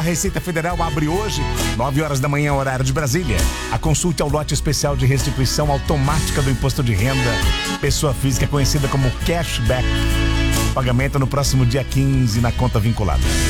Receita Federal abre hoje, 9 horas da manhã, horário de Brasília. A consulta é o lote especial de restituição automática do imposto de renda, pessoa física conhecida como cashback. Pagamento no próximo dia 15 na conta vinculada.